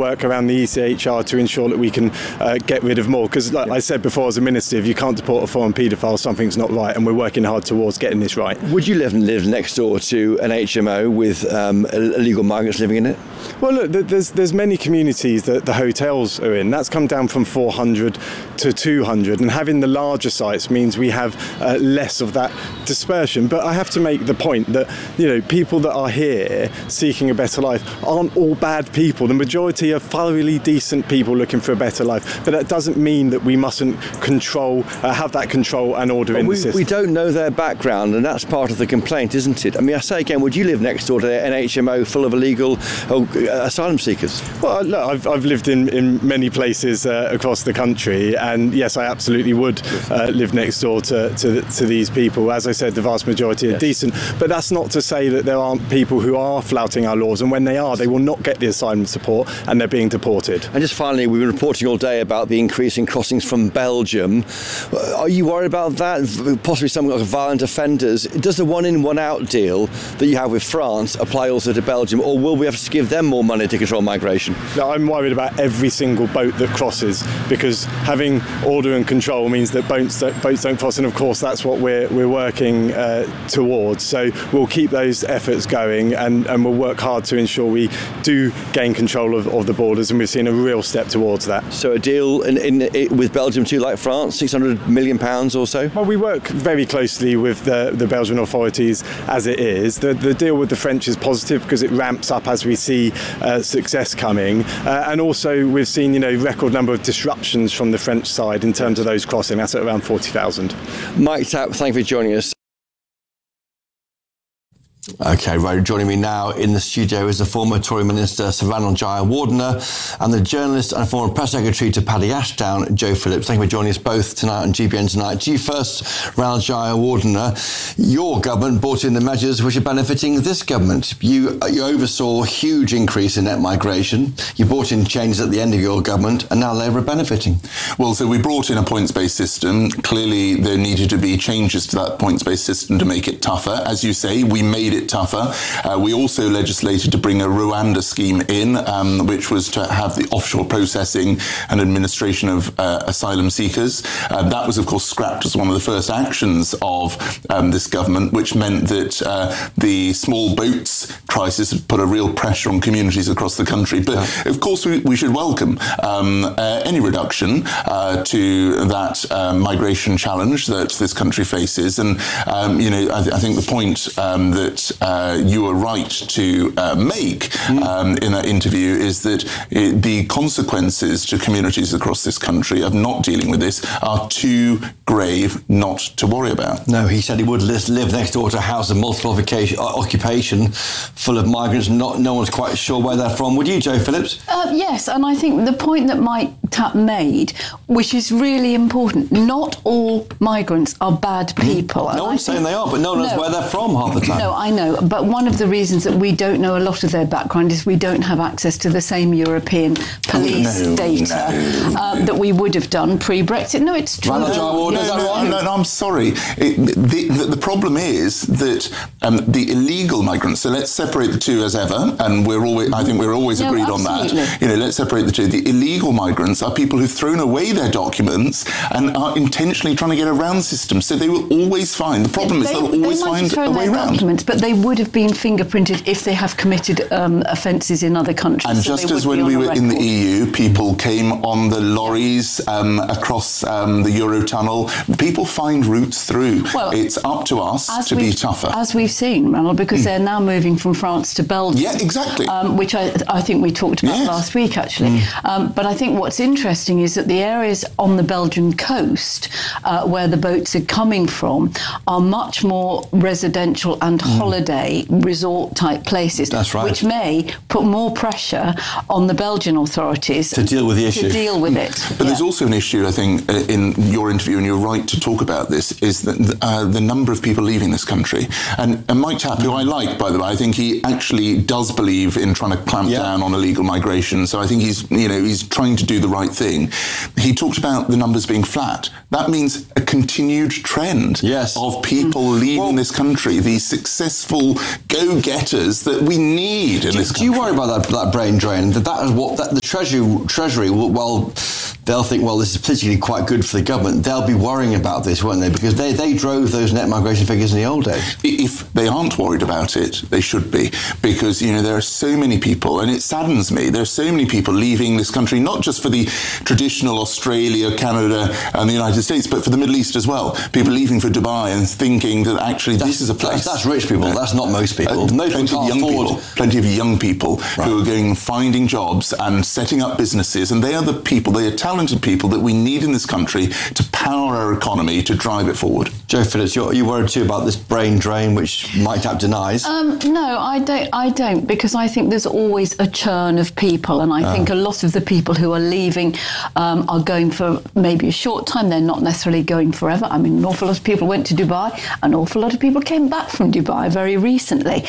work around the ECHR to ensure that we can get rid of more. Because like I said before, as a minister, if you can't deport a foreign paedophile, something's not right, and we're working hard towards getting this right. Would you live next door to an HMO with illegal migrants living in it? Well, look, there's many communities that the hotels are in. That's come down from 400 to 200, and having the larger sites means we have less of that dispersion. But I have to make the point that, you know, people that are here seeking a better life aren't all bad people. The majority are thoroughly decent people looking for a better life. But that doesn't mean that we mustn't have that control and order in the system. We don't know their background, and that's part of the complaint, isn't it? I mean, I say again, would you live next door to an HMO full of illegal asylum seekers? Well, look, I've lived in many places across the country, and yes, I absolutely would live next door to these people. As I said, the vast majority are decent, but that's not to say that there aren't people who are flouting our laws, and when they are, they will not get the asylum support, and they're being deported. And just finally, we've been reporting all day about the increase in crossings from Belgium. Are you worried about that? Possibly some like violent offenders. Does the one-in, one-out deal that you have with France apply also to Belgium, or will we have to give them more money to control migration? No, I'm worried about every single boat that crosses, because having order and control means that boats don't cross, and of course that's what we're working towards. So we'll keep those efforts going, and we'll work hard to ensure we do gain control of the borders, and we've seen a real step towards that. So a deal with Belgium too, like France, £600 million or so? Well, we work very closely with the Belgian authorities as it is. The deal with the French is positive because it ramps up as we see success coming, and also we've seen record number of disruptions from the French side in terms of those crossing. That's at around 40,000. Mike Tapp, thank you for joining us. OK, right, joining me now in the studio is the former Tory Minister Sir Ranald Jayawardena and the journalist and former Press Secretary to Paddy Ashdown, Joe Phillips. Thank you for joining us both tonight on GBN Tonight. To you first, Ranald Jayawardena, your government brought in the measures which are benefiting this government. You oversaw a huge increase in net migration. You brought in changes at the end of your government, and now Labour are benefiting. Well, so we brought in a points-based system. Clearly, there needed to be changes to that points-based system to make it tougher. As you say, we made it tougher. We also legislated to bring a Rwanda scheme in, which was to have the offshore processing and administration of asylum seekers. That was, of course, scrapped as one of the first actions of this government, which meant that the small boats crisis had put a real pressure on communities across the country. But, of course, we should welcome any reduction to that migration challenge that this country faces. And, I think the point that you were right to make in that interview is that the consequences to communities across this country of not dealing with this are too grave not to worry about. No, he said he would live next door to a house of multiple occupation full of migrants. No one's quite sure where they're from. Would you, Joe Phillips? Yes, and I think the point that Mike Tapp made, which is really important, not all migrants are bad people. No one's saying they are, but no one knows where they're from half the time. No, I know, but one of the reasons that we don't know a lot of their background is we don't have access to the same European police data that we would have done pre-Brexit. No, it's true. No, I'm sorry. The problem is that the illegal migrants, so let's separate the two as ever, and I think we're always agreed on that. Let's separate the two. The illegal migrants are people who've thrown away their documents and are intentionally trying to get around the system, so they will always find, the problem is they'll always find a way around. But they would have been fingerprinted if they have committed offences in other countries. And just as when we were in the EU, people came on the lorries across the Eurotunnel. People find routes through. Well, it's up to us to be tougher. As we've seen, Ranald, because they're now moving from France to Belgium. Yeah, exactly. Which I think we talked about last week, actually. But I think what's interesting is that the areas on the Belgian coast where the boats are coming from are much more residential and holiday resort type places. That's right. Which may put more pressure on the Belgian authorities to deal with the issue. To deal with it. But there's also an issue, I think, in your interview, and you're right to talk about this, is that the number of people leaving this country. And Mike Tapp, who I like, by the way, I think he actually does believe in trying to clamp down on illegal migration. So I think he's trying to do the right thing. He talked about the numbers being flat. That means a continued trend of people leaving this country, these successful youthful go-getters that we need in this country. Do you worry about that brain drain? That is what the Treasury well, they'll think, well, this is politically quite good for the government. They'll be worrying about this, won't they? Because they drove those net migration figures in the old days. If they aren't worried about it, they should be. Because, there are so many people, and it saddens me, there are so many people leaving this country, not just for the traditional Australia, Canada, and the United States, but for the Middle East as well. People leaving for Dubai and thinking that actually this is a place. That's rich people. That's not most people. Plenty of young people who are going and finding jobs and setting up businesses, and they are the people, they are talented people that we need in this country to power our economy, to drive it forward. Jo Phillips, are you worried too about this brain drain, which Mike Tapp denies? No, I don't, because I think there's always a churn of people, and I think a lot of the people who are leaving are going for maybe a short time. They're not necessarily going forever. I mean, an awful lot of people went to Dubai. An awful lot of people came back from Dubai very recently.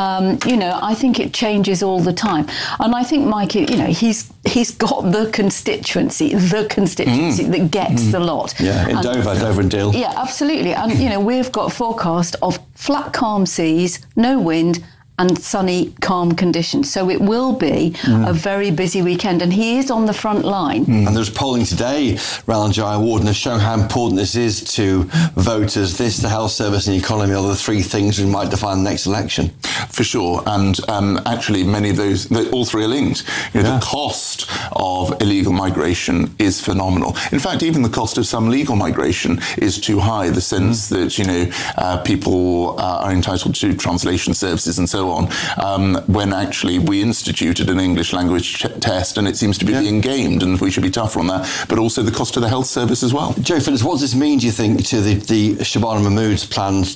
I think it changes all the time. And I think Mike, he's got the constituency that gets the lot. Yeah, in Dover and Deal. Yeah, absolutely. And, we've got forecast of flat, calm seas, no wind, and sunny, calm conditions. So it will be a very busy weekend, and he is on the front line. And there's polling today, Ranil Jayawardena, showing how important this is to voters. This, the health service and the economy are the three things that might define the next election. For sure. And actually, many of those, all three are linked. The cost of illegal migration is phenomenal. In fact, even the cost of some legal migration is too high, the sense that, people are entitled to translation services and so on, when actually we instituted an English language test, and it seems to be being gamed, and we should be tougher on that, but also the cost of the health service as well. Jo Phillips, what does this mean, do you think, to the Shabana Mahmood's plans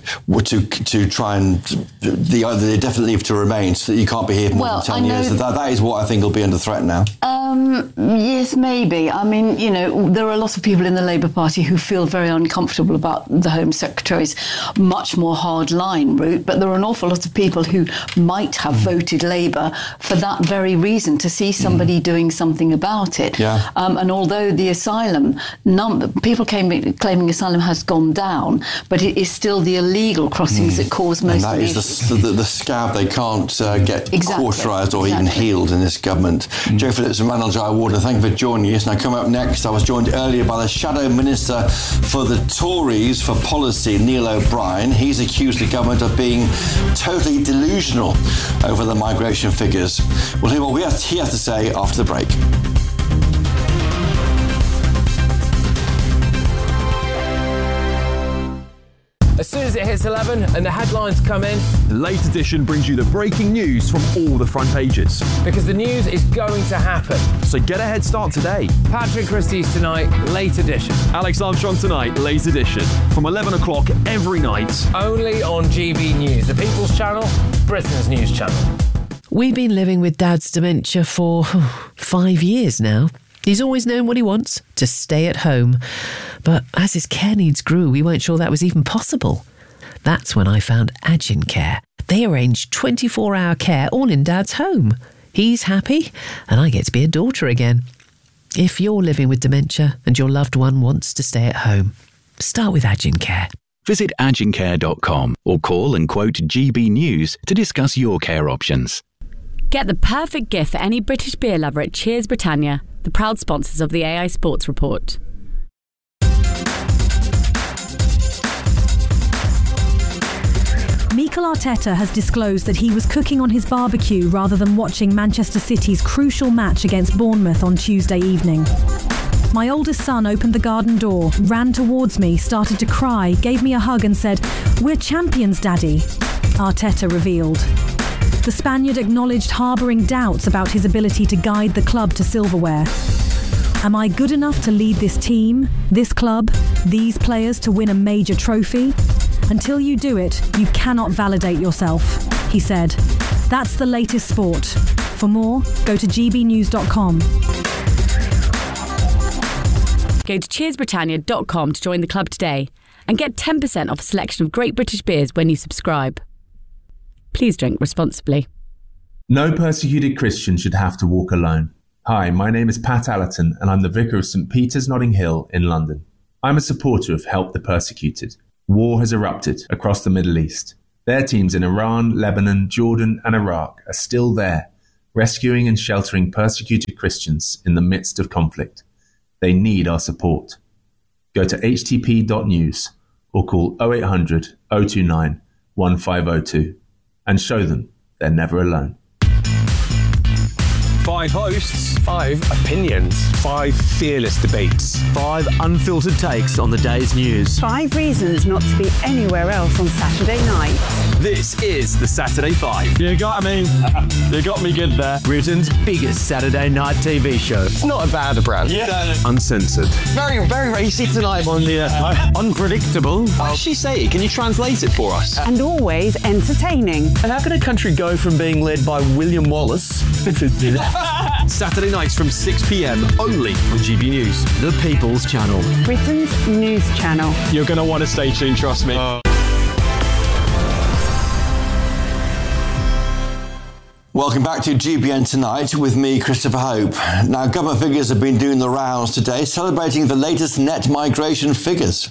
to try and the definite leave to remain, so that you can't be here for more than 10 years? That is what I think will be under threat now. Yes, maybe. I mean, there are a lot of people in the Labour Party who feel very uncomfortable about the Home Secretary's much more hard-line route, but there are an awful lot of people who might have voted Labour for that very reason, to see somebody doing something about it. Yeah. And although the asylum number, people claiming asylum has gone down, but it is still the illegal crossings that cause most of the issues. And that is the scab they can't get cauterised or even healed in this government. Jo Phillips and Ranil Jayawardena, thank you for joining us. Now, coming up next, I was joined earlier by the Shadow Minister for the Tories for Policy, Neil O'Brien. He's accused the government of being totally delusional over the migration figures. We'll hear what he has to say after the break. As soon as it hits 11 and the headlines come in, the Late Edition brings you the breaking news from all the front pages. Because the news is going to happen. So get a head start today. Patrick Christie's tonight, Late Edition. Alex Armstrong tonight, Late Edition. From 11 o'clock every night. Only on GB News, the People's Channel, Britain's news channel. We've been living with Dad's dementia for 5 years now. He's always known what he wants, to stay at home. But as his care needs grew, we weren't sure that was even possible. That's when I found Agincare. They arrange 24-hour care all in Dad's home. He's happy, and I get to be a daughter again. If you're living with dementia and your loved one wants to stay at home, start with Agincare. Visit agincare.com or call and quote GB News to discuss your care options. Get the perfect gift for any British beer lover at Cheers Britannia, the proud sponsors of the AI Sports Report. Mikel Arteta has disclosed that he was cooking on his barbecue rather than watching Manchester City's crucial match against Bournemouth on Tuesday evening. My oldest son opened the garden door, ran towards me, started to cry, gave me a hug and said, "We're champions, Daddy," Arteta revealed. The Spaniard acknowledged harbouring doubts about his ability to guide the club to silverware. Am I good enough to lead this team, this club, these players to win a major trophy? Until you do it, you cannot validate yourself, he said. That's the latest sport. For more, go to gbnews.com. Go to cheersbritannia.com to join the club today and get 10% off a selection of great British beers when you subscribe. Please drink responsibly. No persecuted Christian should have to walk alone. Hi, my name is Pat Allerton and I'm the Vicar of St Peter's Notting Hill in London. I'm a supporter of Help the Persecuted. War has erupted across the Middle East. Their teams in Iran, Lebanon, Jordan and Iraq are still there, rescuing and sheltering persecuted Christians in the midst of conflict. They need our support. Go to htp.news or call 0800 029 1502 and show them they're never alone. 5 hosts, 5 opinions, 5 fearless debates, 5 unfiltered takes on the day's news. 5 reasons not to be anywhere else on Saturday night. This is the Saturday 5. You got me. You got me good there. Britain's biggest Saturday night TV show. It's not a bad brand. Yeah. Uncensored. Very, very racy tonight on the unpredictable. What does she say? Can you translate it for us? And always entertaining. And how can a country go from being led by William Wallace Saturday nights from 6 p.m. only on GB News, the People's Channel. Britain's news channel. You're going to want to stay tuned, trust me. Welcome back to GBN Tonight with me, Christopher Hope. Now, government figures have been doing the rounds today, celebrating the latest net migration figures.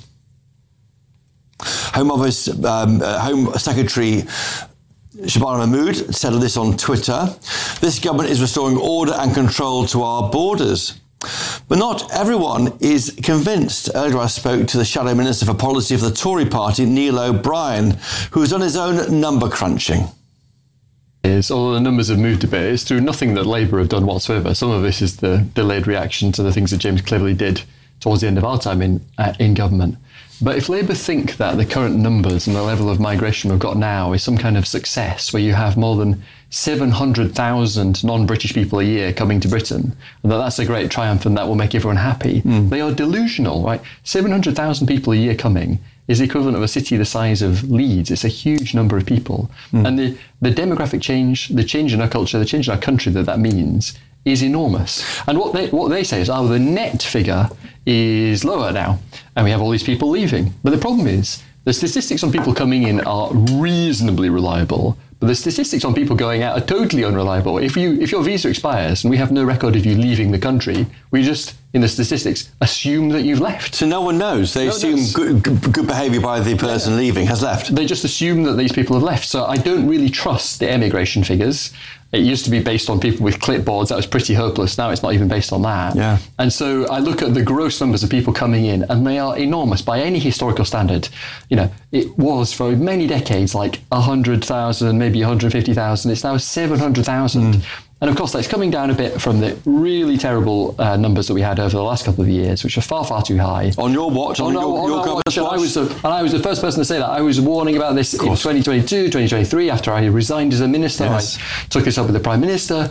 Home Secretary Shabana Mahmood said this on Twitter. This government is restoring order and control to our borders. But not everyone is convinced. Earlier I spoke to the Shadow Minister for Policy of the Tory party, Neil O'Brien, who's done his own number crunching. Although the numbers have moved a bit, it's through nothing that Labour have done whatsoever. Some of this is the delayed reaction to the things that James Cleverly did towards the end of our time in government. But if Labour think that the current numbers and the level of migration we've got now is some kind of success, where you have more than 700,000 non-British people a year coming to Britain, and that's a great triumph and that will make everyone happy, they are delusional, right? 700,000 people a year coming is the equivalent of a city the size of Leeds. It's a huge number of people. And the demographic change, the change in our culture, the change in our country that means is enormous. And what they say is, the net figure is lower now, and we have all these people leaving. But the problem is, the statistics on people coming in are reasonably reliable, but the statistics on people going out are totally unreliable. If your visa expires and we have no record of you leaving the country, we just, in the statistics, assume that you've left. So no one knows. They assume good behaviour by the person leaving has left. They just assume that these people have left. So I don't really trust the emigration figures. It used to be based on people with clipboards. That was pretty hopeless. Now it's not even based on that. Yeah. And so I look at the gross numbers of people coming in, and they are enormous by any historical standard. It was for many decades like 100,000, maybe 150,000. It's now 700,000. And of course, that's coming down a bit from the really terrible numbers that we had over the last couple of years, which are far, far too high. On your watch? On your government's watch? I was the first person to say that. I was warning about this in 2022, 2023, after I resigned as a minister. Yes. I took this up with the Prime Minister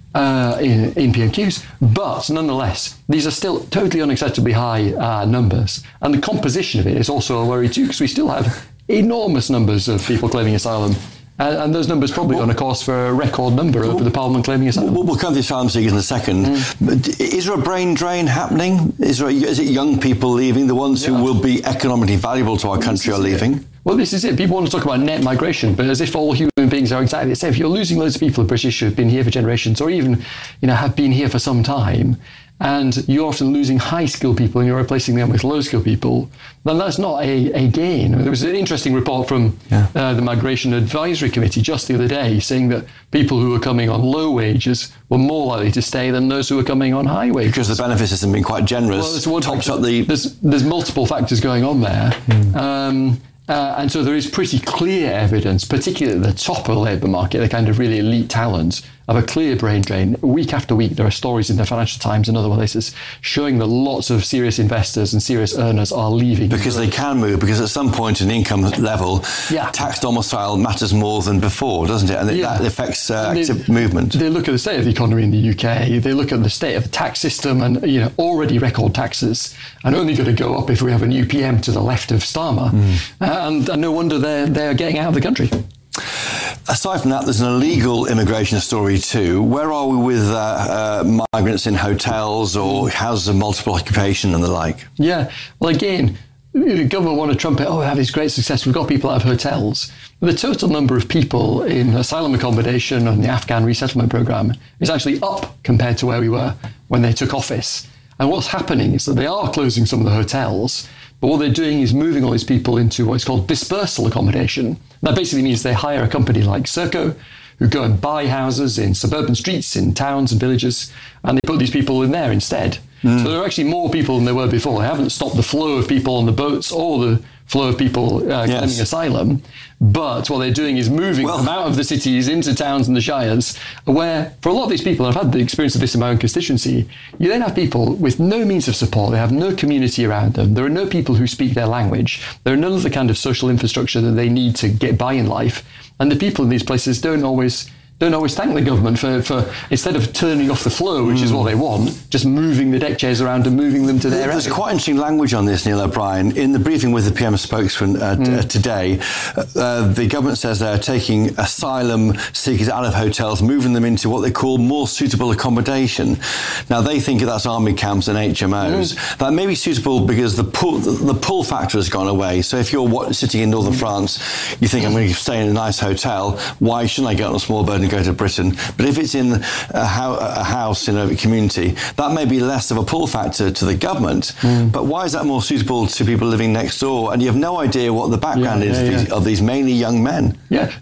in PMQs. But nonetheless, these are still totally unacceptably high numbers. And the composition of it is also a worry too, because we still have enormous numbers of people claiming asylum. And those numbers probably on a course for a record number over the Parliament claiming asylum. We'll come to the asylum seekers in a second. Is there a brain drain happening? Is it young people leaving? The ones who will be economically valuable to our country are leaving? Well, this is it. People want to talk about net migration, but as if all human beings are exactly the same. If you're losing loads of people, British, who have been here for generations, or even have been here for some time, and you're often losing high-skilled people and you're replacing them with low-skilled people, then that's not a gain. There was an interesting report from the Migration Advisory Committee just the other day saying that people who were coming on low wages were more likely to stay than those who were coming on high wages. Because the benefit system has been quite generous. Well, there's multiple factors going on there. And so there is pretty clear evidence, particularly at the top of the labour market, the kind of really elite talents, of a clear brain drain. Week after week, there are stories in the Financial Times and other places showing that lots of serious investors and serious earners are leaving. Because they can move, because at some point in the income level, tax domicile matters more than before, doesn't it? And that affects active movement. They look at the state of the economy in the UK, they look at the state of the tax system and, already record taxes, and only going to go up if we have a new PM to the left of Starmer. And no wonder they're getting out of the country. Aside from that, there's an illegal immigration story too. Where are we with migrants in hotels or houses of multiple occupation and the like? Yeah, well, again, the government want to trumpet, we have this great success, we've got people out of hotels. The total number of people in asylum accommodation and the Afghan resettlement programme is actually up compared to where we were when they took office. And what's happening is that they are closing some of the hotels, But what they're doing is moving all these people into what's called dispersal accommodation. That basically means they hire a company like Serco, who go and buy houses in suburban streets, in towns and villages, and they put these people in there instead. So there are actually more people than there were before. They haven't stopped the flow of people on the boats or the flow of people claiming asylum. But what they're doing is moving them out of the cities into towns and the shires, where for a lot of these people, and I've had the experience of this in my own constituency, you then have people with no means of support. They have no community around them. There are no people who speak their language. There are none of the kind of social infrastructure that they need to get by in life. And the people in these places don't always thank the government for instead of turning off the flow, which is what they want, just moving the deck chairs around and moving them to their There's quite interesting language on this, Neil O'Brien. In the briefing with the PM spokesman today, the government says they're taking asylum seekers out of hotels, moving them into what they call more suitable accommodation. Now, they think that's army camps and HMOs. That may be suitable because the pull factor has gone away. So if you're sitting in northern France, you think, I'm going to stay in a nice hotel, why shouldn't I get on a small boat and go to Britain? But if it's in a house in a community, that may be less of a pull factor to the government. But why is that more suitable to people living next door? And you have no idea what the background is of these mainly young men.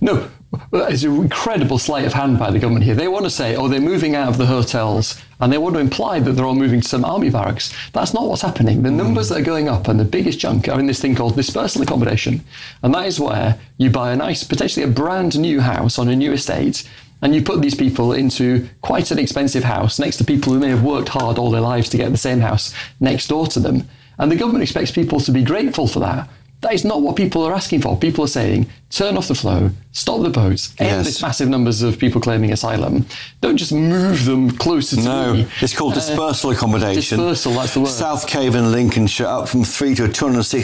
It's an incredible sleight of hand by the government here. They want to say, they're moving out of the hotels, and they want to imply that they're all moving to some army barracks. That's not what's happening. The numbers that are going up, and the biggest chunk, are in this thing called dispersal accommodation. And that is where you buy a nice, potentially a brand new house on a new estate, and you put these people into quite an expensive house next to people who may have worked hard all their lives to get the same house next door to them. And the government expects people to be grateful for that. That is not what people are asking for. People are saying, turn off the flow, stop the boats, end this massive numbers of people claiming asylum. Don't just move them closer to me. It's called dispersal accommodation. Dispersal, that's the word. South Cavan, Lincolnshire, up from 3 to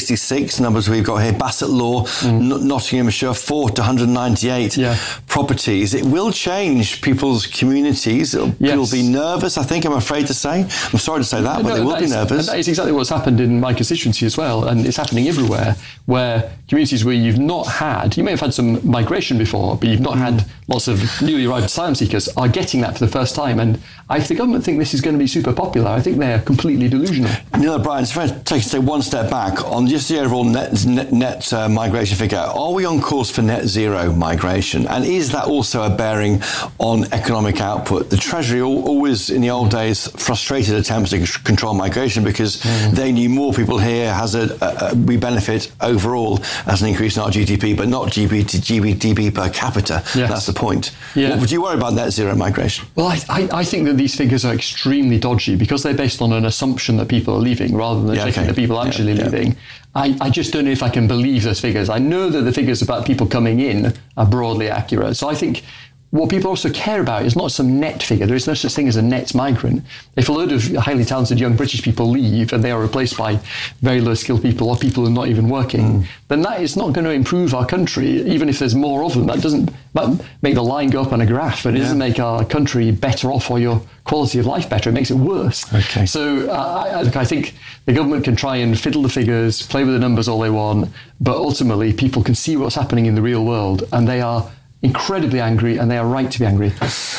266 numbers we've got here. Bassett Law, Nottinghamshire, 4 to 198 properties. It will change people's communities. People will be nervous, I think, I'm afraid to say. I'm sorry to say that, but they will be nervous. And that is exactly what's happened in my constituency as well, and it's happening everywhere, where communities where you've not had, you may have had some migration before, but you've not had lots of newly arrived asylum seekers, are getting that for the first time. And if the government think this is going to be super popular, I think they're completely delusional. Neil O'Brien, if I take one step back on just the overall net migration figure, are we on course for net zero migration? And is that also a bearing on economic output? The Treasury always, in the old days, frustrated attempts to control migration because they knew more people here we benefit overall as an increase in our GDP, but not GDP per capita. That's the point. Would you worry about net zero migration? Well, I think that these figures are extremely dodgy because they're based on an assumption that people are leaving rather than checking that people are actually leaving. I just don't know if I can believe those figures. I know that the figures about people coming in are broadly accurate. So I think what people also care about is not some net figure. There is no such thing as a net migrant. If a load of highly talented young British people leave and they are replaced by very low-skilled people or people who are not even working, then that is not going to improve our country, even if there's more of them. That doesn't make the line go up on a graph, and it doesn't make our country better off or your quality of life better. It makes it worse. So I think the government can try and fiddle the figures, play with the numbers all they want, but ultimately people can see what's happening in the real world, and they are incredibly angry, and they are right to be angry.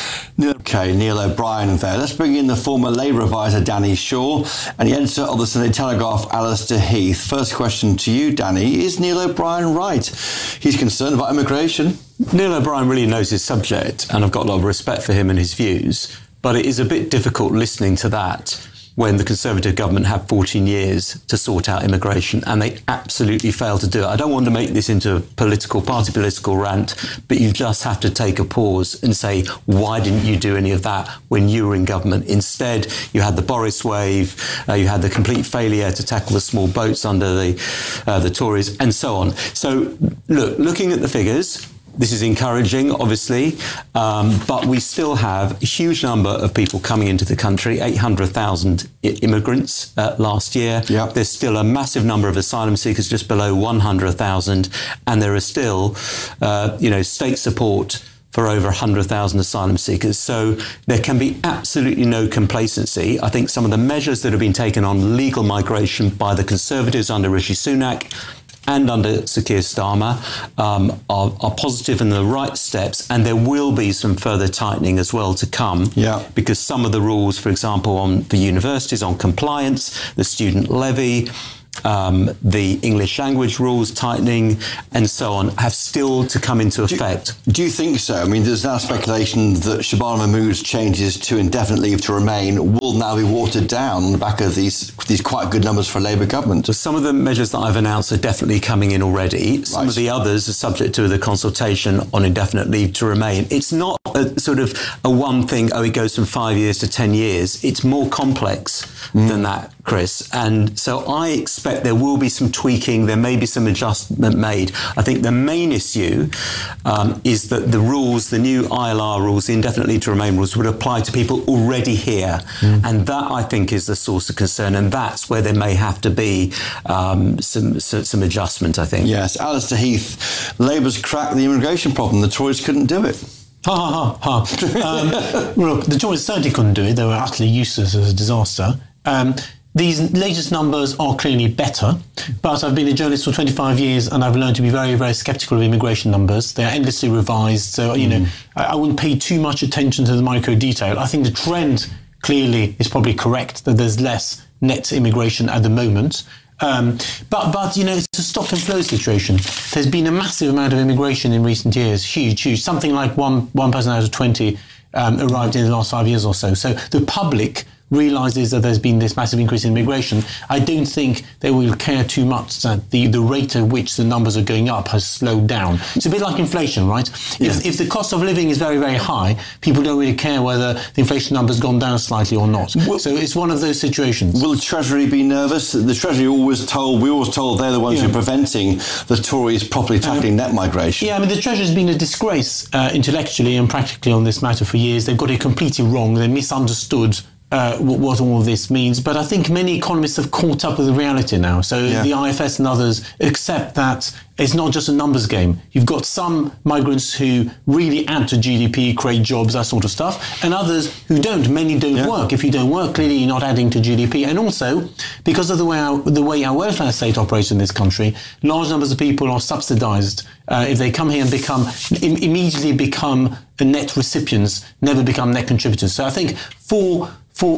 Okay, Neil O'Brien there. Let's bring in the former Labour advisor, Danny Shaw, and the editor of the Sunday Telegraph, Alistair Heath. First question to you, Danny. Is Neil O'Brien right? He's concerned about immigration. Neil O'Brien really knows his subject, and I've got a lot of respect for him and his views, but it is a bit difficult listening to that when the Conservative government had 14 years to sort out immigration, and they absolutely failed to do it. I don't want to make this into a party political rant, but you just have to take a pause and say, why didn't you do any of that when you were in government? Instead, you had the Boris wave, you had the complete failure to tackle the small boats under the Tories, and so on. So, looking at the figures, this is encouraging, obviously, but we still have a huge number of people coming into the country, 800,000 immigrants last year. There's still a massive number of asylum seekers, just below 100,000, and there are still, state support for over 100,000 asylum seekers. So there can be absolutely no complacency. I think some of the measures that have been taken on legal migration by the Conservatives under Rishi Sunak and under Sir Keir Starmer are positive and the right steps, and there will be some further tightening as well to come. Because some of the rules, for example, for universities on compliance, the student levy, the English language rules tightening and so on have still to come into effect. Do you think so? I mean, there's now speculation that Shabana Mahmood's changes to indefinite leave to remain will now be watered down on the back of these quite good numbers for a Labour government. So some of the measures that I've announced are definitely coming in already. Some of the others are subject to the consultation on indefinite leave to remain. It's not a sort of a one thing, it goes from 5 years to 10 years. It's more complex than that, Chris. And so I expect there will be some tweaking, there may be some adjustment made. I think the main issue is that the rules, the new ILR rules, the indefinite leave to remain rules, would apply to people already here. And that, I think, is the source of concern. And that's where there may have to be some adjustment, I think. Yes. Alistair Heath, Labour's cracked the immigration problem. The Tories couldn't do it. Well, the Tories certainly couldn't do it. They were utterly useless as a disaster. These latest numbers are clearly better, but I've been a journalist for 25 years and I've learned to be very, very sceptical of immigration numbers. They're endlessly revised. So, I wouldn't pay too much attention to the micro detail. I think the trend clearly is probably correct, that there's less net immigration at the moment. But it's a stop and flow situation. There's been a massive amount of immigration in recent years, huge. Something like one person out of 20 arrived in the last 5 years or so. So the public realises that there's been this massive increase in immigration. I don't think they will care too much that the rate at which the numbers are going up has slowed down. It's a bit like inflation, right? Yeah. If the cost of living is very, very high, people don't really care whether the inflation number's gone down slightly or not. So it's one of those situations. Will the Treasury be nervous? The Treasury we always told they're the ones who are preventing the Tories properly tackling net migration. Yeah, I mean, the Treasury's been a disgrace intellectually and practically on this matter for years. They've got it completely wrong. They misunderstood what all of this means. But I think many economists have caught up with the reality now. So the IFS and others accept that it's not just a numbers game. You've got some migrants who really add to GDP, create jobs, that sort of stuff, and others who don't. Many don't work. If you don't work, clearly you're not adding to GDP. And also, because of the way our welfare state operates in this country, large numbers of people are subsidised. If they come here and immediately become net recipients, never become net contributors. So I think for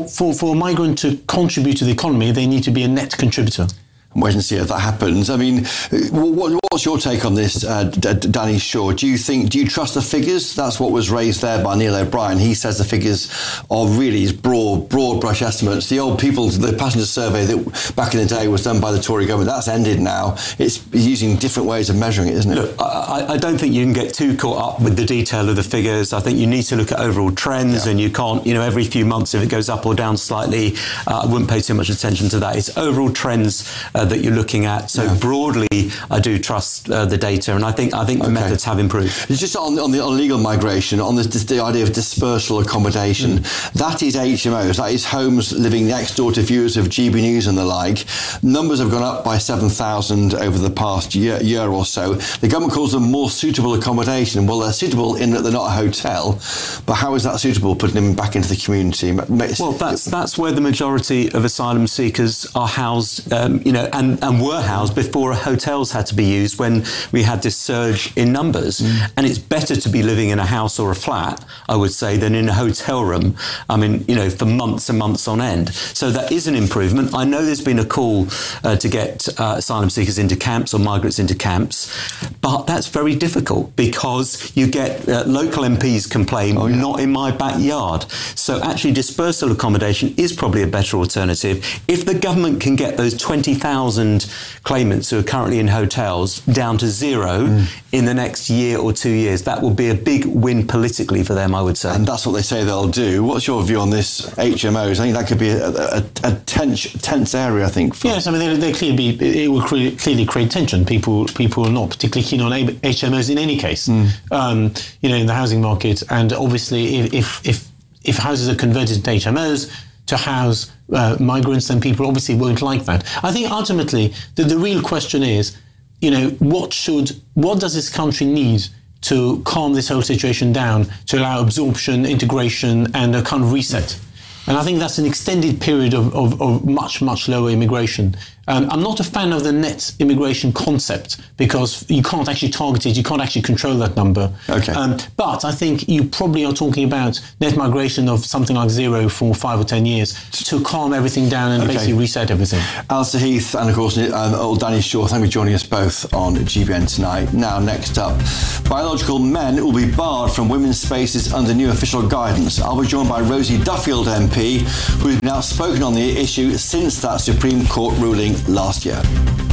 a migrant to contribute to the economy, they need to be a net contributor. Wait and see if that happens. I mean, what's your take on this, Danny Shaw? Do you trust the figures? That's what was raised there by Neil O'Brien. He says the figures are really broad brush estimates. The passenger survey that back in the day was done by the Tory government, that's ended now. It's using different ways of measuring it, isn't it? Look, I don't think you can get too caught up with the detail of the figures. I think you need to look at overall trends, and you can't, every few months, if it goes up or down slightly, I wouldn't pay too much attention to that. It's overall trends that you're looking at. So broadly, I do trust the data, and I think the methods have improved. It's just on illegal migration, on the idea of dispersal accommodation. That is HMOs. That is homes living next door to viewers of GB News and the like. Numbers have gone up by 7,000 over the past year or so. The government calls them more suitable accommodation. Well, they're suitable in that they're not a hotel, but how is that suitable, putting them back into the community? Well, that's where the majority of asylum seekers are housed, and were housed before hotels had to be used when we had this surge in numbers. And it's better to be living in a house or a flat, I would say, than in a hotel room, for months and months on end. So that is an improvement. I know there's been a call to get asylum seekers into camps or migrants into camps, but that's very difficult because you get local MPs complain, not in my backyard. So actually dispersal accommodation is probably a better alternative. If the government can get those 20,000 claimants who are currently in hotels down to zero in the next year or 2 years, that will be a big win politically for them, I would say. And that's what they say they'll do. What's your view on this HMOs? I think that could be a tense area, I think. Yes, I mean, it will clearly create tension. People are not particularly keen on HMOs in any case, in the housing market. And obviously, if houses are converted into HMOs to house migrants, then people obviously won't like that. I think ultimately the real question is, what does this country need to calm this whole situation down, to allow absorption, integration, and a kind of reset? And I think that's an extended period of much, much lower immigration. I'm not a fan of the net immigration concept because you can't actually target it, you can't actually control that number. Okay. But I think you probably are talking about net migration of something like 0 for 5 or 10 years to calm everything down and basically reset everything. Alistair Heath and, of course, old Danny Shaw, thank you for joining us both on GBN tonight. Now, next up, biological men will be barred from women's spaces under new official guidance. I'll be joined by Rosie Duffield MP, who's been outspoken on the issue since that Supreme Court ruling last year.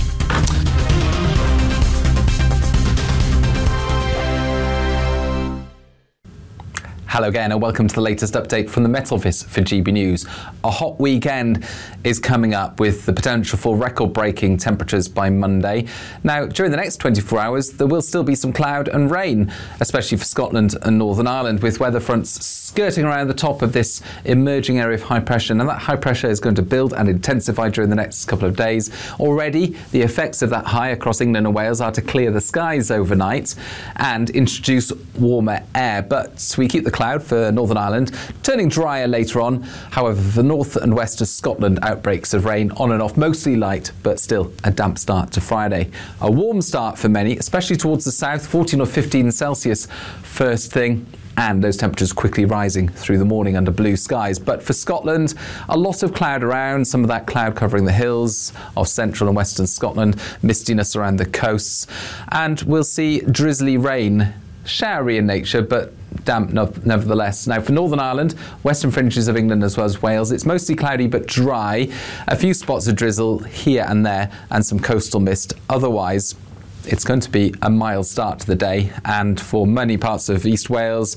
Hello again and welcome to the latest update from the Met Office for GB News. A hot weekend is coming up with the potential for record-breaking temperatures by Monday. Now, during the next 24 hours, there will still be some cloud and rain, especially for Scotland and Northern Ireland, with weather fronts skirting around the top of this emerging area of high pressure. And that high pressure is going to build and intensify during the next couple of days. Already, the effects of that high across England and Wales are to clear the skies overnight and introduce warmer air. But we keep the cloud for Northern Ireland, turning drier later on. However, for the north and west of Scotland, outbreaks of rain on and off, mostly light, but still a damp start to Friday. A warm start for many, especially towards the south, 14 or 15 Celsius first thing, and those temperatures quickly rising through the morning under blue skies. But for Scotland, a lot of cloud around, some of that cloud covering the hills of central and western Scotland, mistiness around the coasts, and we'll see drizzly rain, showery in nature, but damp nevertheless. Now for Northern Ireland, western fringes of England as well as Wales, it's mostly cloudy but dry. A few spots of drizzle here and there and some coastal mist. Otherwise, it's going to be a mild start to the day, and for many parts of East Wales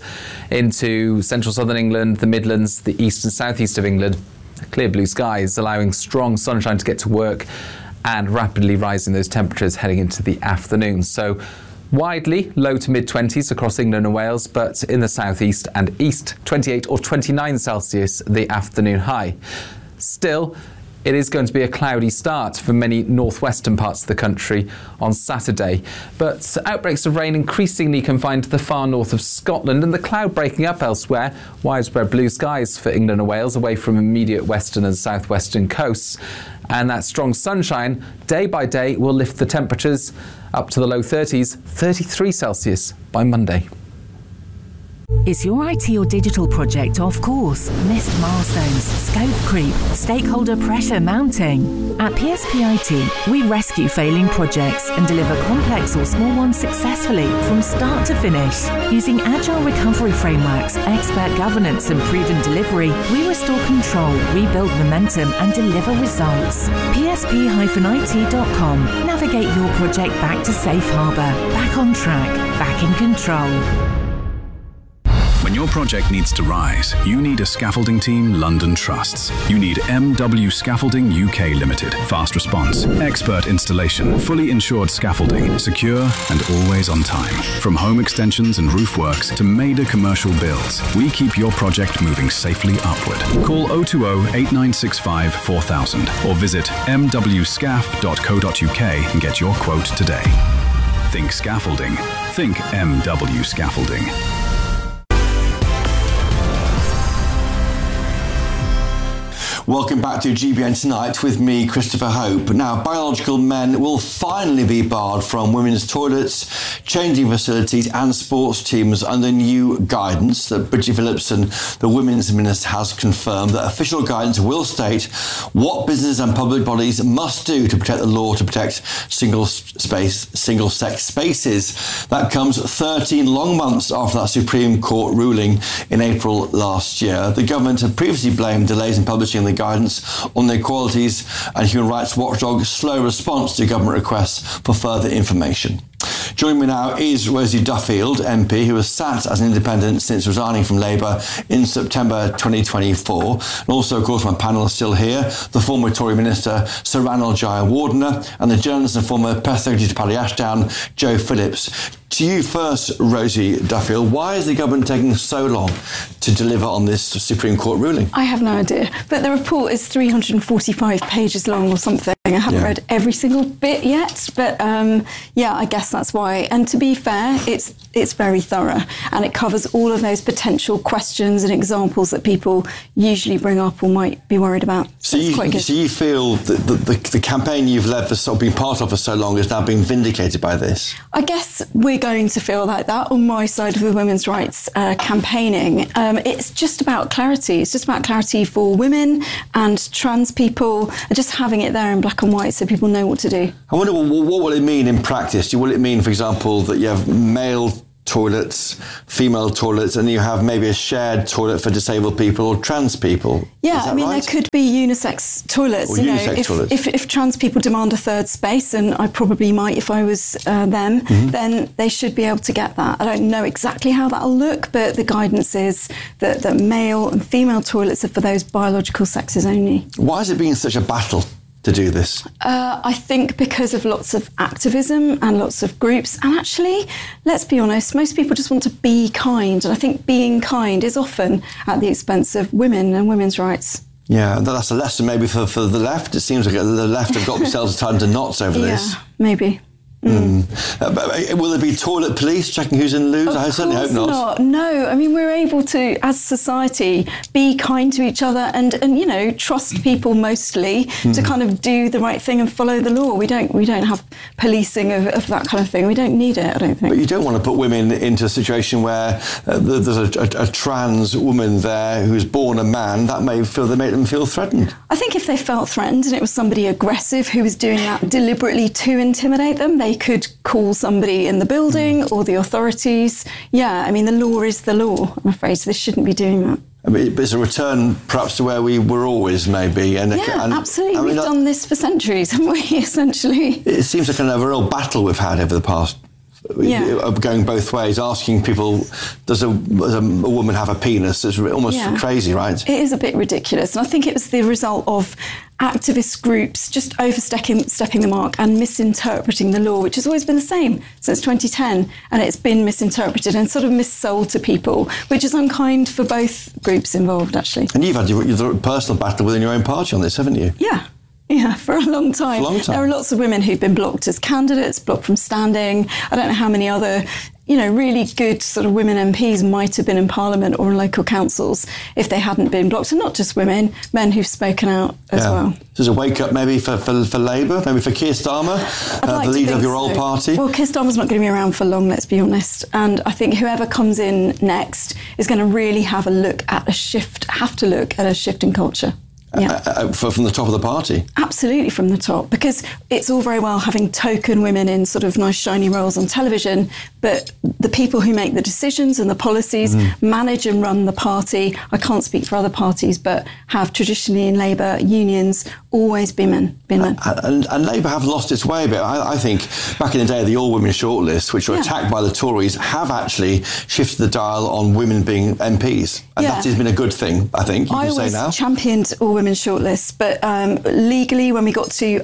into central southern England, the Midlands, the east and southeast of England, clear blue skies allowing strong sunshine to get to work and rapidly rising those temperatures heading into the afternoon. So widely low to mid-20s across England and Wales, but in the southeast and east, 28 or 29 Celsius the afternoon high. Still, it is going to be a cloudy start for many northwestern parts of the country on Saturday, but outbreaks of rain increasingly confined to the far north of Scotland and the cloud breaking up elsewhere. Widespread blue skies for England and Wales away from immediate western and southwestern coasts. And that strong sunshine, day by day, will lift the temperatures up to the low 30s, 33 Celsius by Monday. Is your IT or digital project off course? Missed milestones, scope creep, stakeholder pressure mounting? At PSP IT, we rescue failing projects and deliver complex or small ones successfully from start to finish. Using agile recovery frameworks, expert governance and proven delivery, we restore control, rebuild momentum and deliver results. PSP-IT.com. Navigate your project back to safe harbour, back on track, back in control. When your project needs to rise, you need a scaffolding team London trusts. You need MW Scaffolding UK Limited. Fast response, expert installation, fully insured scaffolding, secure and always on time. From home extensions and roof works to major commercial builds, we keep your project moving safely upward. Call 020 8965 4000 or visit mwscaf.co.uk and get your quote today. Think scaffolding. Think MW Scaffolding. Welcome back to GBN Tonight with me, Christopher Hope. Now, biological men will finally be barred from women's toilets, changing facilities and sports teams under new guidance that Bridget Phillipson, the Women's Minister, has confirmed that official guidance will state what businesses and public bodies must do to protect the law to protect single-sex spaces. That comes 13 long months after that Supreme Court ruling in April last year. The government had previously blamed delays in publishing the guidance on the Equalities and Human Rights Watchdog's slow response to government requests for further information. Joining me now is Rosie Duffield, MP, who has sat as an independent since resigning from Labour in September 2024. And also, of course, my panel is still here, the former Tory Minister, Sir Ranald Jayawardena, and the journalist and former Press Secretary to Paddy Ashdown, Joe Phillips. To you first, Rosie Duffield, why is the government taking so long to deliver on this Supreme Court ruling? I have no idea, but the report is 345 pages long or something, thing. I haven't read every single bit yet, but I guess that's why. And to be fair, it's very thorough, and it covers all of those potential questions and examples that people usually bring up or might be worried about. So you feel that the campaign you've led for been part of for so long has now been vindicated by this? I guess we're going to feel like that on my side of the women's rights campaigning. It's just about clarity. It's just about clarity for women and trans people, and just having it there in black and white so people know what to do. I wonder what will it mean in practice? Will it mean, for example, that you have male toilets, female toilets, and you have maybe a shared toilet for disabled people or trans people? Yeah, I mean, right? There could be unisex toilets. Or unisex toilets. If trans people demand a third space, and I probably might if I was them, then they should be able to get that. I don't know exactly how that'll look, but the guidance is that male and female toilets are for those biological sexes only. Why has it been such a battle to do this? I think because of lots of activism and lots of groups. And actually, let's be honest, most people just want to be kind. And I think being kind is often at the expense of women and women's rights. Yeah, that's a lesson maybe for the left. It seems like the left have got themselves tied into knots over this. Yeah, maybe. Will there be toilet police checking who's in the loos? I certainly hope not. No, I mean, we're able to, as a society, be kind to each other and trust people mostly to kind of do the right thing and follow the law. We don't have policing of that kind of thing. We don't need it, I don't think. But you don't want to put women into a situation where there's a trans woman there who's born a man. That may make them feel threatened. I think if they felt threatened and it was somebody aggressive who was doing that deliberately to intimidate them, they could call somebody in the building or the authorities. Yeah, I mean, the law is the law, I'm afraid, so they shouldn't be doing that. I mean, it's a return perhaps to where we were always, maybe. Absolutely. We've done this for centuries, haven't we, essentially? It seems like a real battle we've had over the past, going both ways, asking people, does a woman have a penis? It's almost crazy, right? It is a bit ridiculous. And I think it was the result of activist groups just overstepping the mark and misinterpreting the law, which has always been the same since 2010. And it's been misinterpreted and sort of missold to people, which is unkind for both groups involved, actually. And you've had your personal battle within your own party on this, haven't you? Yeah, for a long time. There are lots of women who've been blocked as candidates, blocked from standing. I don't know how many other, really good sort of women MPs might have been in Parliament or in local councils if they hadn't been blocked. And not just women, men who've spoken out as well. There's a wake-up maybe for Labour, maybe for Keir Starmer, the leader of your old party. Well, Keir Starmer's not going to be around for long, let's be honest. And I think whoever comes in next is going to really have to look at a shift in culture. From the top of the party? Absolutely, from the top, because it's all very well having token women in sort of nice shiny roles on television, but the people who make the decisions and the policies, manage and run the party, I can't speak for other parties, but have traditionally in Labour, unions, always been men. And Labour have lost its way a bit. I think back in the day, the all-women shortlist, which were attacked by the Tories, have actually shifted the dial on women being MPs. And that has been a good thing, I think, you can say now. I always championed all-women shortlists, but legally, when we got to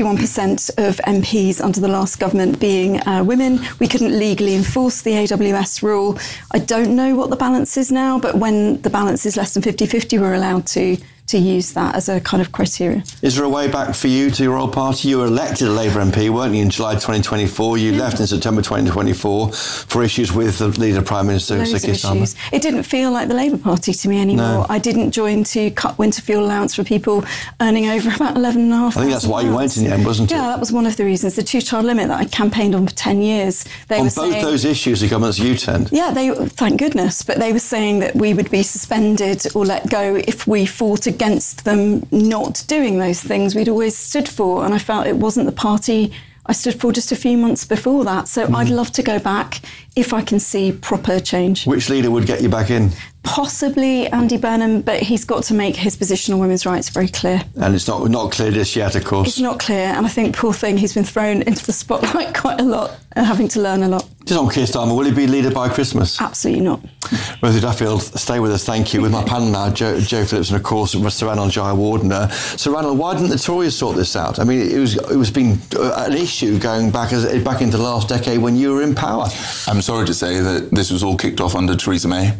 51% of MPs under the last government being women, we couldn't legally enforce the AWS rule. I don't know what the balance is now, but when the balance is less than 50-50, we're allowed to use that as a kind of criteria. Is there a way back for you to your old party? You were elected a Labour MP, weren't you, in July 2024? You left in September 2024 for issues with the leader, Prime Minister Sir Keir Starmer. It didn't feel like the Labour Party to me anymore. No. I didn't join to cut winter fuel allowance for people earning over about £11,500. I think that's why you went in the end, wasn't it? Yeah, that was one of the reasons. The two-child limit that I campaigned on for 10 years. On both those issues, the government's U-turned. Yeah, thank goodness. But they were saying that we would be suspended or let go if we fought against them not doing those things we'd always stood for. And I felt it wasn't the party I stood for just a few months before that. So I'd love to go back if I can see proper change. Which leader would get you back in? Possibly Andy Burnham, but he's got to make his position on women's rights very clear. And it's not clear just yet, of course. It's not clear, and I think, poor thing, he's been thrown into the spotlight quite a lot and having to learn a lot. Just on Keir Starmer, will he be leader by Christmas? Absolutely not. Rosie Duffield, stay with us, thank you. With my panel now, Jo Phillips and, of course, Sir Ranald Jayawardena. Sir Ranald, why didn't the Tories sort this out? I mean, it was been an issue going back into the last decade when you were in power. I'm sorry to say that this was all kicked off under Theresa May.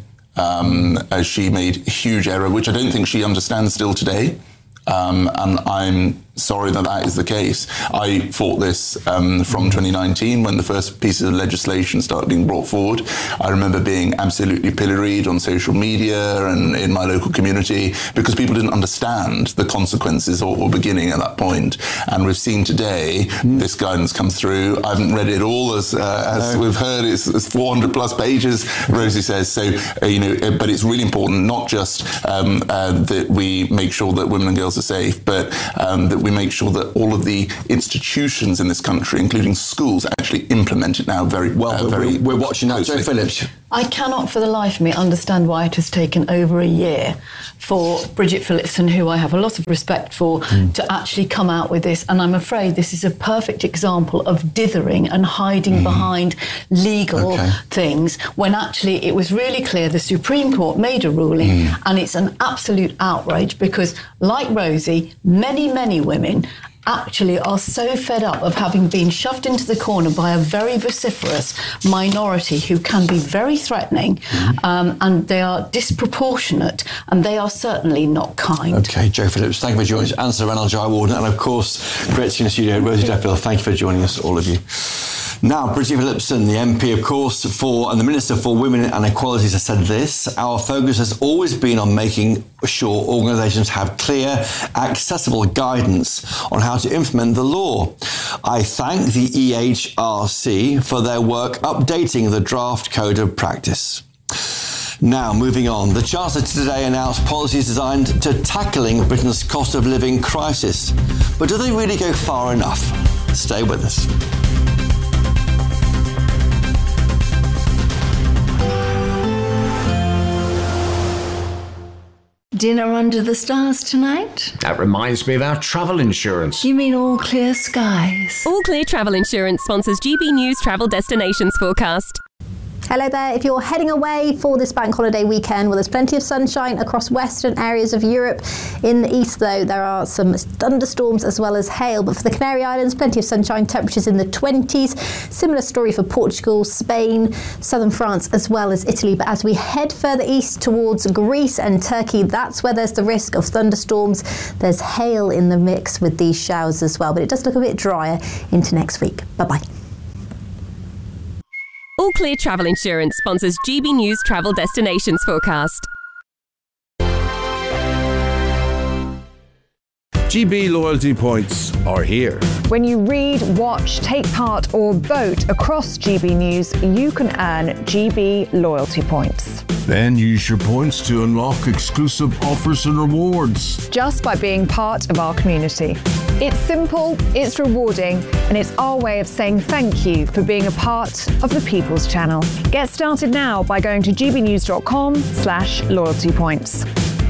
She made a huge error, which I don't think she understands still today. And I'm sorry that is the case. I fought this from 2019 when the first pieces of legislation started being brought forward. I remember being absolutely pilloried on social media and in my local community because people didn't understand the consequences or were beginning at that point. And we've seen today this guidance come through. I haven't read it all as we've heard. It's 400 plus pages, Rosie says. So, but it's really important not just that we make sure that women and girls are safe, but that we make sure that all of the institutions in this country, including schools, actually implement it now very well. We're watching that. Jo Phillips. I cannot for the life of me understand why it has taken over a year for Bridget Phillipson, who I have a lot of respect for, to actually come out with this. And I'm afraid this is a perfect example of dithering and hiding behind legal things when actually it was really clear the Supreme Court made a ruling and it's an absolute outrage because, like Rosie, many, many women actually are so fed up of having been shoved into the corner by a very vociferous minority who can be very threatening and they are disproportionate and they are certainly not kind. Okay, Jo Phillips, thank you for joining us. And Sir Ranald Jayawardena, and of course, great in the studio, Rosie Duffield, thank you for joining us, all of you. Now, Bridget Phillipson, the MP, of course, and the Minister for Women and Equalities has said this: our focus has always been on making sure organisations have clear, accessible guidance on how to implement the law. I thank the EHRC for their work updating the draft code of practice. Now, moving on. The Chancellor today announced policies designed to tackling Britain's cost of living crisis. But do they really go far enough? Stay with us. Dinner under the stars tonight? That reminds me of our travel insurance. You mean All Clear Skies? All Clear Travel Insurance sponsors GB News Travel Destinations Forecast. Hello there. If you're heading away for this bank holiday weekend, well, there's plenty of sunshine across western areas of Europe. In the east, though, there are some thunderstorms as well as hail. But for the Canary Islands, plenty of sunshine, temperatures in the 20s. Similar story for Portugal, Spain, southern France, as well as Italy. But as we head further east towards Greece and Turkey, that's where there's the risk of thunderstorms. There's hail in the mix with these showers as well. But it does look a bit drier into next week. Bye-bye. All Clear Travel Insurance sponsors GB News Travel Destinations Forecast. GB loyalty points are here. When you read, watch, take part or vote across GB News, you can earn GB loyalty points. Then use your points to unlock exclusive offers and rewards. Just by being part of our community. It's simple, it's rewarding, and it's our way of saying thank you for being a part of the People's Channel. Get started now by going to gbnews.com/loyalty points.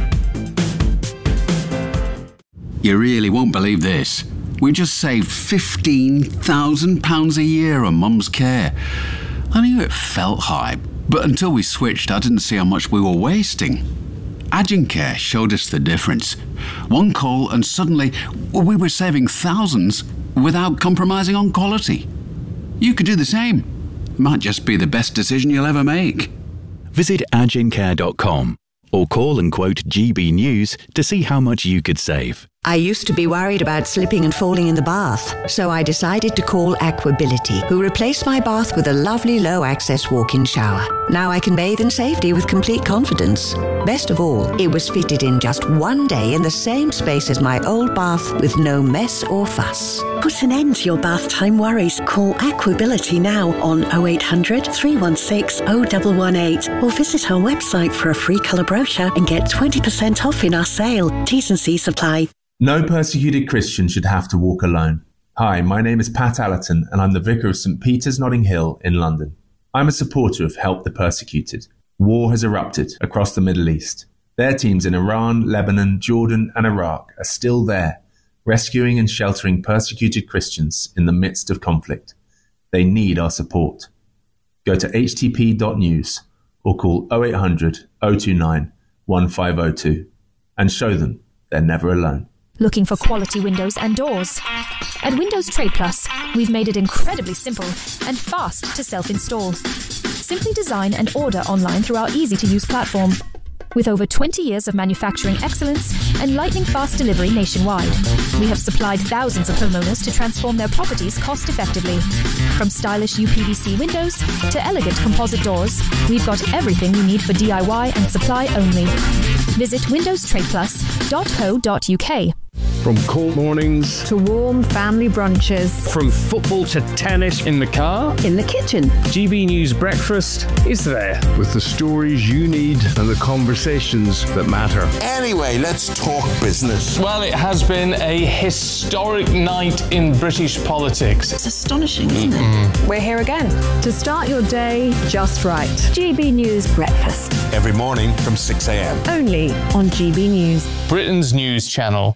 You really won't believe this. We just saved £15,000 a year on Mum's care. I knew it felt high, but until we switched, I didn't see how much we were wasting. Agencare showed us the difference. One call and suddenly we were saving thousands without compromising on quality. You could do the same. It might just be the best decision you'll ever make. Visit agencare.com or call and quote GB News to see how much you could save. I used to be worried about slipping and falling in the bath, so I decided to call Aquability, who replaced my bath with a lovely low-access walk-in shower. Now I can bathe in safety with complete confidence. Best of all, it was fitted in just one day in the same space as my old bath with no mess or fuss. Put an end to your bath time worries. Call Aquability now on 0800 316 0118 or visit our website for a free colour brochure and get 20% off in our sale. T's and C's apply. No persecuted Christian should have to walk alone. Hi, my name is Pat Allerton and I'm the Vicar of St Peter's Notting Hill in London. I'm a supporter of Help the Persecuted. War has erupted across the Middle East. Their teams in Iran, Lebanon, Jordan and Iraq are still there, rescuing and sheltering persecuted Christians in the midst of conflict. They need our support. Go to htp.news or call 0800 029 1502 and show them they're never alone. Looking for quality windows and doors? At Windows Trade Plus, we've made it incredibly simple and fast to self-install. Simply design and order online through our easy-to-use platform. With over 20 years of manufacturing excellence and lightning fast delivery nationwide, we have supplied thousands of homeowners to transform their properties cost-effectively. From stylish UPVC windows to elegant composite doors, we've got everything you need for DIY and supply only. Visit windowstradeplus.co.uk. From cold mornings to warm family brunches. From football to tennis in the car. In the kitchen. GB News Breakfast is there. With the stories you need and the conversations that matter. Anyway, let's talk business. Well, it has been a historic night in British politics. It's astonishing, isn't it? We're here again to start your day just right. GB News Breakfast. Every morning from 6 a.m. Only on GB News. Britain's news channel.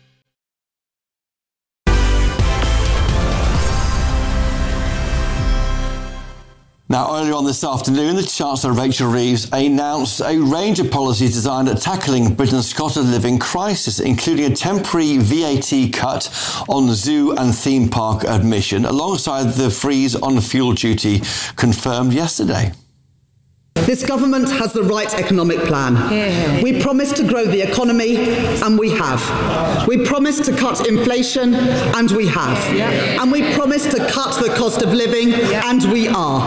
Now, earlier on this afternoon, the Chancellor Rachel Reeves announced a range of policies designed at tackling Britain's cost of living crisis, including a temporary VAT cut on zoo and theme park admission, alongside the freeze on fuel duty confirmed yesterday. This government has the right economic plan. We promised to grow the economy, and we have. We promised to cut inflation, and we have. And we promised to cut the cost of living, and we are.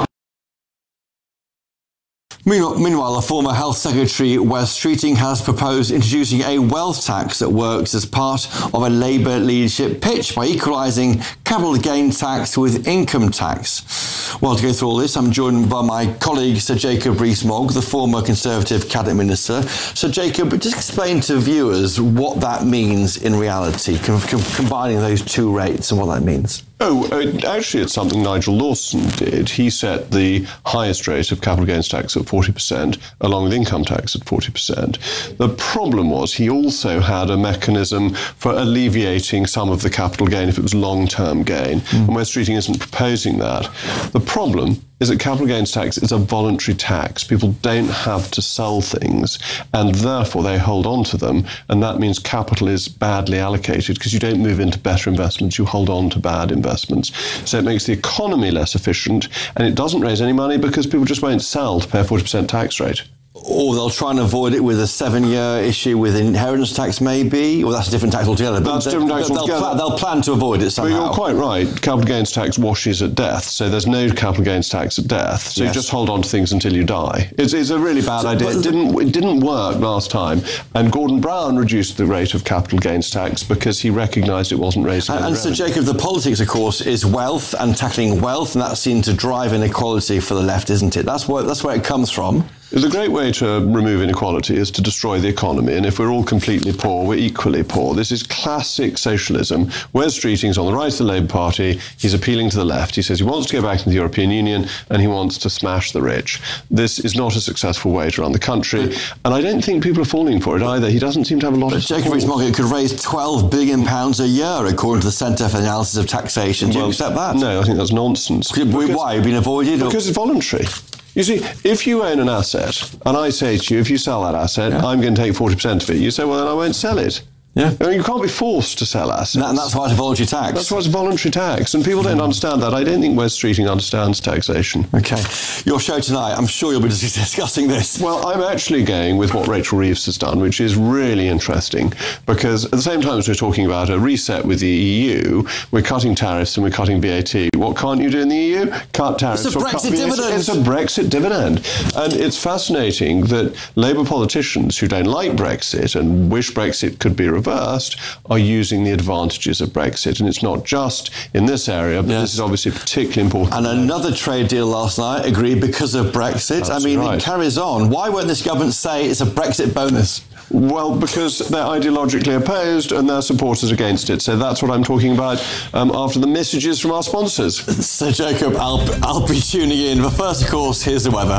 Meanwhile, the former Health Secretary, Wes Streeting, has proposed introducing a wealth tax that works as part of a Labour leadership pitch by equalising capital gain tax with income tax. Well, to go through all this, I'm joined by my colleague, Sir Jacob Rees-Mogg, the former Conservative Cabinet Minister. So, Jacob, just explain to viewers what that means in reality, combining those two rates and what that means. Actually, it's something Nigel Lawson did. He set the highest rate of capital gains tax at 40%, along with income tax at 40%. The problem was he also had a mechanism for alleviating some of the capital gain if it was long-term gain. And Wes Streeting isn't proposing that. The problem is that capital gains tax is a voluntary tax. People don't have to sell things, and therefore they hold on to them, and that means capital is badly allocated because you don't move into better investments, you hold on to bad investments. So it makes the economy less efficient, and it doesn't raise any money because people just won't sell to pay a 40% tax rate. Or they'll try and avoid it with a 7-year issue with inheritance tax, maybe. Or that's a different tax altogether. That's different tax altogether. They'll plan to avoid it somehow. But you're quite right. Capital gains tax washes at death. So there's no capital gains tax at death. So you just hold on to things until you die. It's a really bad idea. It didn't work last time. And Gordon Brown reduced the rate of capital gains tax because he recognised it wasn't raising any revenue. So, Jacob, the politics, of course, is wealth and tackling wealth, and that seemed to drive inequality for the left, isn't it? That's where it comes from. The great way to remove inequality is to destroy the economy, and if we're all completely poor, we're equally poor. This is classic socialism. Wes Streeting's on the right of the Labour Party. He's appealing to the left. He says he wants to go back into the European Union, and he wants to smash the rich. This is not a successful way to run the country, and I don't think people are falling for it either. He doesn't seem to have a lot of support. Jacob Rees-Mogg could raise £12 billion a year, according to the Centre for the Analysis of Taxation. Do you accept that? No, I think that's nonsense. Why? Been avoided? Because it's voluntary. You see, if you own an asset, and I say to you, if you sell that asset, I'm going to take 40% of it, you say, well, then I won't sell it. Yeah. I mean, you can't be forced to sell assets. And that's why it's a voluntary tax. That's why it's a voluntary tax. And people don't understand that. I don't think Wes Streeting understands taxation. OK. Your show tonight, I'm sure you'll be discussing this. Well, I'm actually going with what Rachel Reeves has done, which is really interesting, because at the same time as we're talking about a reset with the EU, we're cutting tariffs and we're cutting VAT. What can't you do in the EU? Cut tariffs. It's a Brexit dividend. It's a Brexit dividend. And it's fascinating that Labour politicians who don't like Brexit and wish Brexit could be reversed are using the advantages of Brexit. And it's not just in this area, but this is obviously particularly important. And another trade deal last night agreed because of Brexit. That's It carries on. Why won't this government say it's a Brexit bonus? Well, because they're ideologically opposed and their supporters against it. So that's what I'm talking about after the messages from our sponsors. So, Jacob, I'll be tuning in. But first, of course, here's the weather.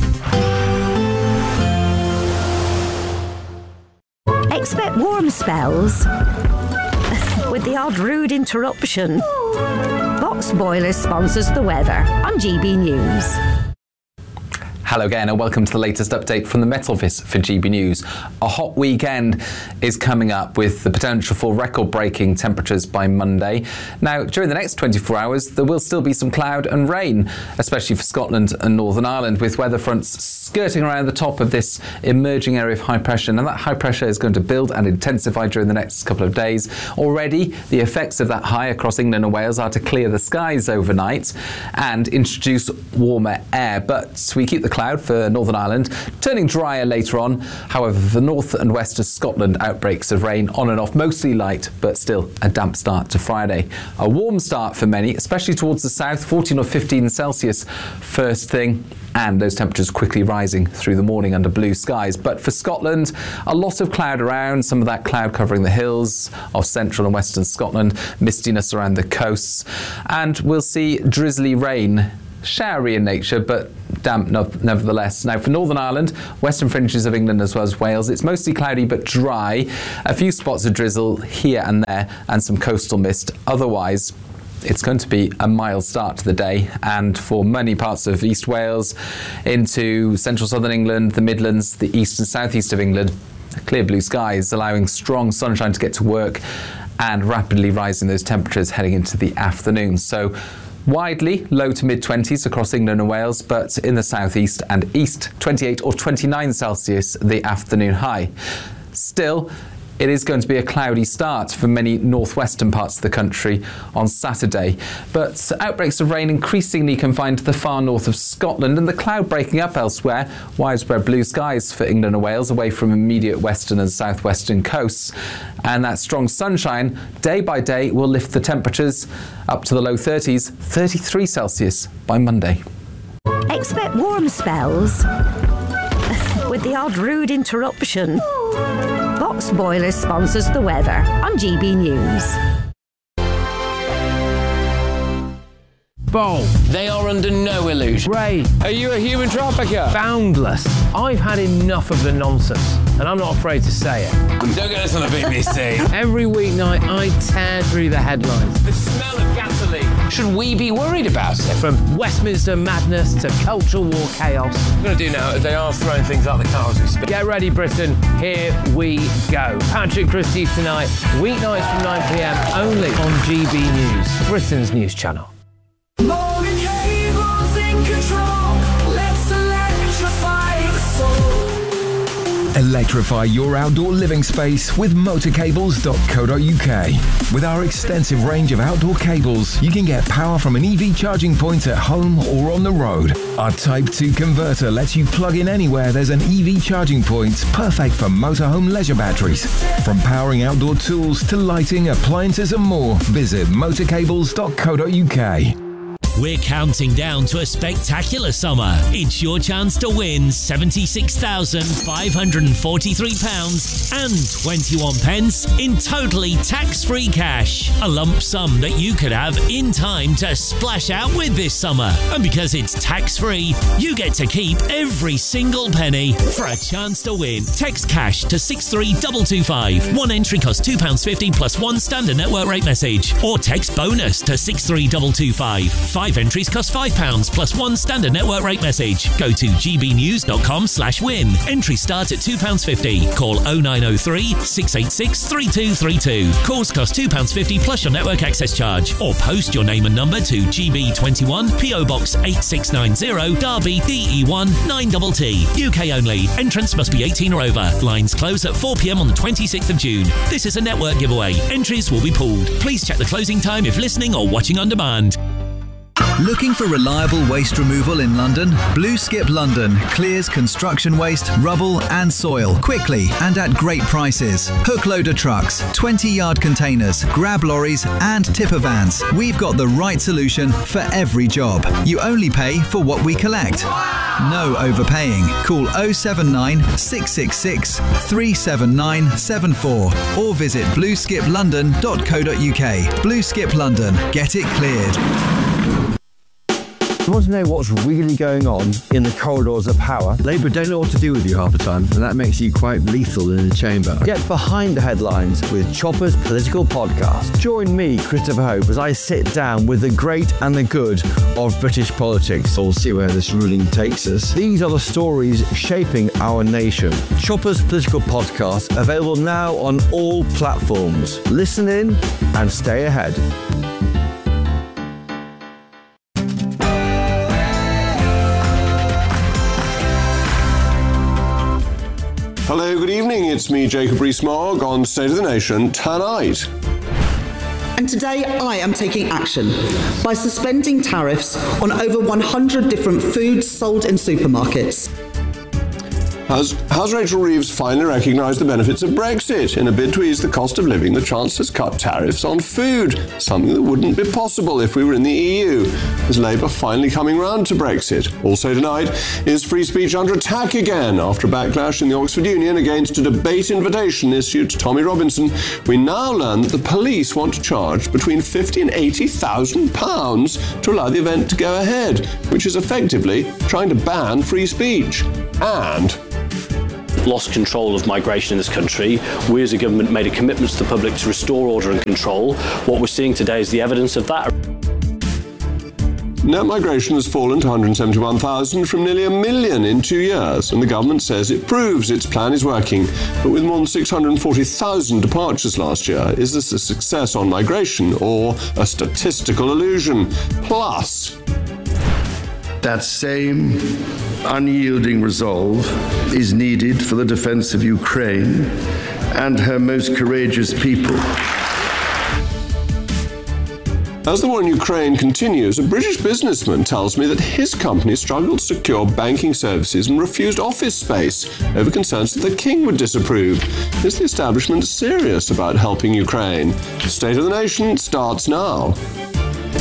Expect warm spells with the odd rude interruption. Box Boilers sponsors the weather on GB News. Hello again and welcome to the latest update from the Met Office for GB News. A hot weekend is coming up with the potential for record-breaking temperatures by Monday. Now, during the next 24 hours, there will still be some cloud and rain, especially for Scotland and Northern Ireland, with weather fronts skirting around the top of this emerging area of high pressure. And that high pressure is going to build and intensify during the next couple of days. Already, the effects of that high across England and Wales are to clear the skies overnight and introduce warmer air. But we keep the cloud for Northern Ireland, turning drier later on. However, for the north and west of Scotland, outbreaks of rain on and off, mostly light, but still a damp start to Friday. A warm start for many, especially towards the south, 14 or 15 Celsius first thing, and those temperatures quickly rising through the morning under blue skies. But for Scotland, a lot of cloud around, some of that cloud covering the hills of central and western Scotland, mistiness around the coasts, and we'll see drizzly rain, showery in nature, but damp nevertheless. Now, for Northern Ireland, western fringes of England as well as Wales, it's mostly cloudy but dry. A few spots of drizzle here and there and some coastal mist. Otherwise, it's going to be a mild start to the day, and for many parts of East Wales into central southern England, the Midlands, the east and southeast of England, clear blue skies allowing strong sunshine to get to work and rapidly rising those temperatures heading into the afternoon. So widely low to mid-20s across England and Wales, but in the southeast and east, 28 or 29 Celsius the afternoon high. Still, it is going to be a cloudy start for many northwestern parts of the country on Saturday, but outbreaks of rain increasingly confined to the far north of Scotland, and the cloud breaking up elsewhere. Widespread blue skies for England and Wales away from immediate western and southwestern coasts, and that strong sunshine day by day will lift the temperatures up to the low 30s, 33 Celsius by Monday. Expect warm spells with the odd rude interruption. Box Boilers sponsors the weather on GB News. Bowl. They are under no illusion. Ray, are you a human trafficker? Boundless. I've had enough of the nonsense, and I'm not afraid to say it. Don't get us on a BBC. Every weeknight, I tear through the headlines. The smell of gasoline. Should we be worried about it? From Westminster madness to cultural war chaos. What I'm going to do now is they are throwing things out the car as we speak. Get ready, Britain. Here we go. Patrick Christie tonight, weeknights from 9 p.m. only on GB News, Britain's news channel. Morgan Cables in control. Let's electrify the soul. Electrify your outdoor living space with motorcables.co.uk. With our extensive range of outdoor cables, you can get power from an EV charging point at home or on the road. Our Type 2 converter lets you plug in anywhere there's an EV charging point, perfect for motorhome leisure batteries. From powering outdoor tools to lighting, appliances and more, visit motorcables.co.uk. We're counting down to a spectacular summer. It's your chance to win £76,543 and 21 pence in totally tax-free cash. A lump sum that you could have in time to splash out with this summer. And because it's tax-free, you get to keep every single penny. For a chance to win, text cash to 63225. One entry costs £2.50 plus one standard network rate message. Or text bonus to 63225. 5 entries cost £5 plus one standard network rate message. Go to gbnews.com/win. Entries start at £2.50. Call 0903 686 3232. Calls cost £2.50 plus your network access charge. Or post your name and number to GB21 PO Box 8690 Derby DE1 9TT. UK only. Entrance must be 18 or over. Lines close at 4 p.m. on the 26th of June. This is a network giveaway. Entries will be pooled. Please check the closing time if listening or watching on demand. Looking for reliable waste removal in London? Blue Skip London clears construction waste, rubble and soil quickly and at great prices. Hook loader trucks, 20-yard containers, grab lorries and tipper vans. We've got the right solution for every job. You only pay for what we collect. No overpaying. Call 079 666 37974 or visit blueskiplondon.co.uk. Blue Skip London. Get it cleared. You want to know what's really going on in the corridors of power? Labour don't know what to do with you half the time, and that makes you quite lethal in the chamber. Get behind the headlines with Chopper's Political Podcast. Join me, Christopher Hope, as I sit down with the great and the good of British politics. We'll see where this ruling takes us. These are the stories shaping our nation. Chopper's Political Podcast, available now on all platforms. Listen in and stay ahead. Hello, good evening. It's me, Jacob Rees-Mogg, on State of the Nation tonight. And today I am taking action by suspending tariffs on over 100 different foods sold in supermarkets. Has Rachel Reeves finally recognised the benefits of Brexit? In a bid to ease the cost of living, the Chancellor's cut tariffs on food, something that wouldn't be possible if we were in the EU. Is Labour finally coming round to Brexit? Also tonight, is free speech under attack again? After a backlash in the Oxford Union against a debate invitation issued to Tommy Robinson, we now learn that the police want to charge between £50,000 and £80,000 to allow the event to go ahead, which is effectively trying to ban free speech. And lost control of migration in this country. We as a government made a commitment to the public to restore order and control. What we're seeing today is the evidence of that. Net migration has fallen to 171,000 from nearly 1 million in 2 years, and the government says it proves its plan is working. But with more than 640,000 departures last year, is this a success on migration or a statistical illusion? Plus, that same unyielding resolve is needed for the defence of Ukraine and her most courageous people. As the war in Ukraine continues, a British businessman tells me that his company struggled to secure banking services and refused office space over concerns that the King would disapprove. Is the establishment serious about helping Ukraine? State of the Nation starts now.